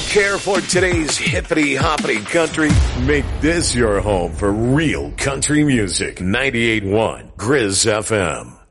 care for today's hippity-hoppity country? Make this your home for real country music. 98.1 Grizz FM.